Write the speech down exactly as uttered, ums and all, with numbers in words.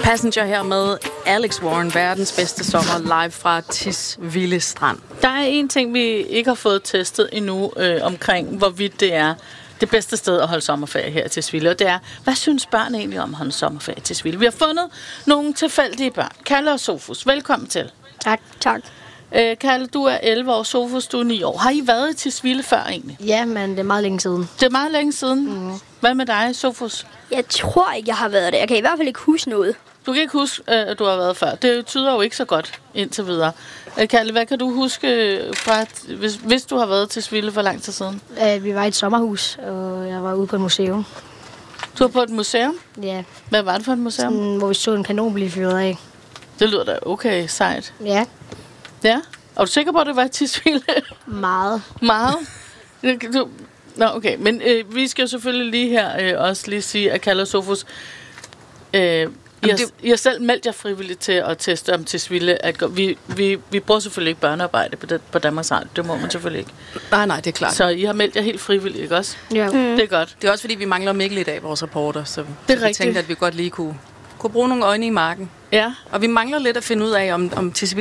Passenger her med Alex Warren, verdens bedste sommer, live fra Tisvilde Strand. Der er en ting, vi ikke har fået testet endnu øh, omkring, hvorvidt det er det bedste sted at holde sommerferie her i Tisvilde. Og det er, hvad synes børn egentlig om at holde sommerferie i Tisvilde? Vi har fundet nogle tilfældige børn. Kalle og Sofus, velkommen til. Tak, tak. Øh, Kalle, du er elleve år, Sofus, du er ni år. Har I været i Tisvilde før egentlig? Ja, men det er meget længe siden. Det er meget længe siden. Mm. Hvad med dig, Sofus? Jeg tror ikke, jeg har været der. Jeg kan i hvert fald ikke huske noget. Du kan ikke huske, at du har været før. Det tyder jo ikke så godt indtil videre. Kalle, hvad kan du huske fra, hvis, hvis du har været til Tisvilde for lang tid siden? Uh, vi var i et sommerhus, og jeg var ude på et museum. Du var på et museum? Ja. Hvad var det for et museum? Sådan, hvor vi så en kanon blive fyret af. Det lyder da okay sejt. Ja. Ja? Er du sikker på, at det var i Tisvilde? Meget. Meget? Du... Nå, okay. Men øh, vi skal jo selvfølgelig lige her øh, også lige sige, at Kalle og Sofus... Øh, I har, I har selv meldt jer frivilligt til at teste om Tisvilde. At vi, vi, vi bruger selvfølgelig ikke børnearbejde på, det, på Danmarks Radio. Det må man selvfølgelig ikke. Nej, nej, det er klart. Så I har meldt jer helt frivilligt, ikke også? Ja. Mm. Det er godt. Det er også fordi, vi mangler Mikkel i dag, vores reporter. Så det er vi rigtigt. tænkte, at vi godt lige kunne, kunne bruge nogle øjne i marken. Ja. Og vi mangler lidt at finde ud af, om, om Tisvilde